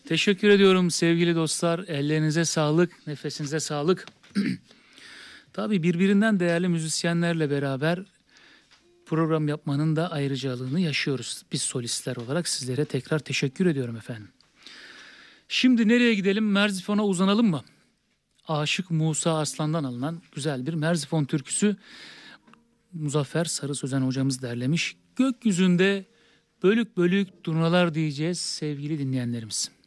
Teşekkür ediyorum sevgili dostlar. Ellerinize sağlık, nefesinize sağlık. Tabii birbirinden değerli müzisyenlerle beraber program yapmanın da ayrıcalığını yaşıyoruz. Biz solistler olarak sizlere tekrar teşekkür ediyorum efendim. Şimdi nereye gidelim? Merzifon'a uzanalım mı? Aşık Musa Arslan'dan alınan güzel bir Merzifon türküsü. Muzaffer Sarı Sözen hocamız derlemiş. Gökyüzünde bölük bölük durnalar diyeceğiz sevgili dinleyenlerimiz.